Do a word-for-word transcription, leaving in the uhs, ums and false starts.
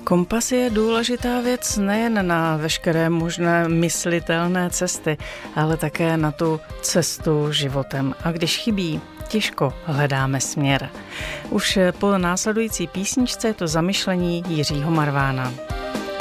Kompas je důležitá věc nejen na veškeré možné myslitelné cesty, ale také na tu cestu životem. A když chybí, těžko hledáme směr. Už po následující písničce je to zamyšlení Jiřího Marvána.